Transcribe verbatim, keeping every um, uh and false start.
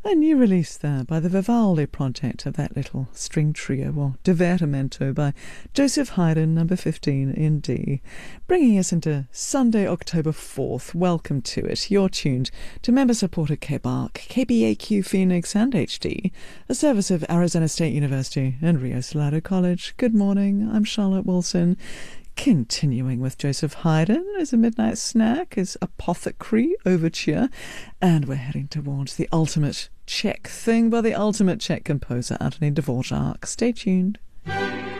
A new release there by the Vivaldi Project of that little string trio, or Divertimento by Joseph Haydn, number fifteen in D. Bringing us into Sunday, October fourth. Welcome to it. You're tuned to member-supported K B A R C, K B A Q Phoenix and H D, a service of Arizona State University and Rio Salado College. Good morning, I'm Charlotte Wilson. Continuing with Joseph Haydn as a midnight snack, his Apothecary Overture, and we're heading towards the ultimate Czech thing by the ultimate Czech composer Anthony Dvorak. Stay tuned.